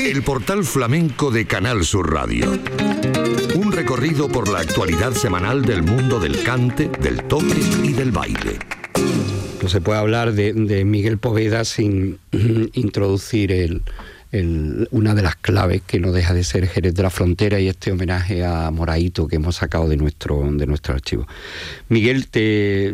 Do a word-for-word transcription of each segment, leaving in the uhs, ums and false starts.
El portal flamenco de Canal Sur Radio. Un recorrido por la actualidad semanal del mundo del cante, del toque y del baile. No se puede hablar de, de Miguel Poveda sin introducir el, el, una de las claves que no deja de ser Jerez de la Frontera y este homenaje a Moraito que hemos sacado de nuestro, de nuestro archivo. Miguel, te...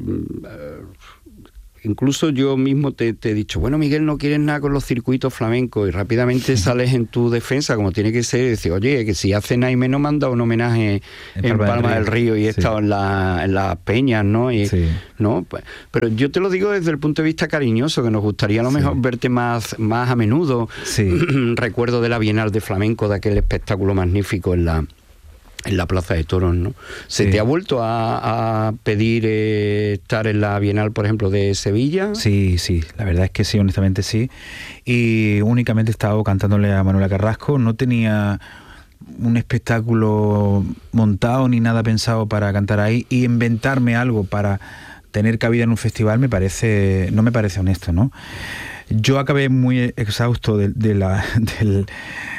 Incluso yo mismo te, te he dicho, bueno, Miguel, no quieres nada con los circuitos flamencos, y rápidamente sales en tu defensa, como tiene que ser, y dices, oye, que si hace nada y menos me han dado un homenaje en, en Palma, Palma del Río, del Río y he sí. estado en, la, en las peñas, ¿no? Y, sí. ¿no? Pues, pero yo te lo digo desde el punto de vista cariñoso, que nos gustaría a lo mejor sí. verte más, más a menudo. Sí. Recuerdo de la Bienal de Flamenco, de aquel espectáculo magnífico en la... en la Plaza de Toros, ¿no? ¿Se sí. te ha vuelto a, a pedir eh, estar en la Bienal, por ejemplo, de Sevilla? Sí, sí, la verdad es que sí, honestamente sí. Y únicamente he estado cantándole a Manuela Carrasco, no tenía un espectáculo montado ni nada pensado para cantar ahí, y inventarme algo para tener cabida en un festival me parece, no me parece honesto, ¿no? Yo acabé muy exhausto de, de la... del,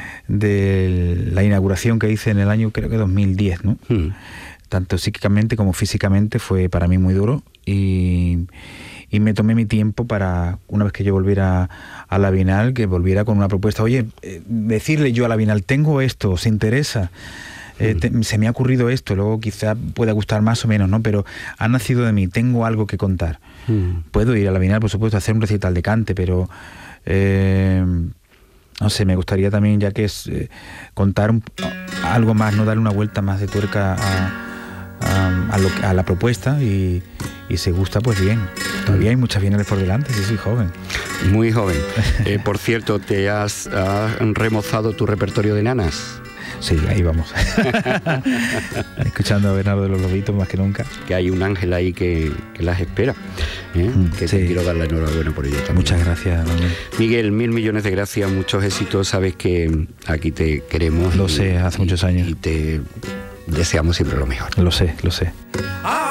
de la inauguración que hice en el año, creo que dos mil diez, ¿no? Mm. Tanto psíquicamente como físicamente fue para mí muy duro, y, y me tomé mi tiempo para, una vez que yo volviera a la Bienal, que volviera con una propuesta. Oye, eh, decirle yo a la Bienal, tengo esto, ¿os interesa? Eh, te, se me ha ocurrido esto, luego quizá pueda gustar más o menos, ¿no? Pero ha nacido de mí, tengo algo que contar. Mm. Puedo ir a la Bienal, por supuesto, a hacer un recital de cante, pero... Eh, no sé, me gustaría también, ya que es eh, contar un, algo más, no darle una vuelta más de tuerca a, a, a, lo, a la propuesta, y, y si gusta, pues bien. Todavía hay muchas bienales por delante, sí, soy joven. Muy joven. Eh, por cierto, ¿te has, has remozado tu repertorio de nanas? Sí, ahí vamos. Escuchando a Bernardo de los Lobitos más que nunca. Que hay un ángel ahí que, que las espera, ¿eh? mm, que sí. te quiero dar la enhorabuena por ello también. Muchas gracias, Manuel. Miguel, mil millones de gracias, muchos éxitos. Sabes que aquí te queremos. Lo y, sé, hace y, muchos años. Y te deseamos siempre lo mejor. Lo sé, lo sé.